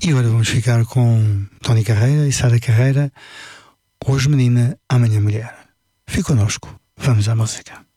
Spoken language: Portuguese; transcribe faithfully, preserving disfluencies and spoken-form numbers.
E agora vamos ficar com Tony Carreira e Sara Carreira. Hoje menina, amanhã mulher. Fique connosco. Vamos à música.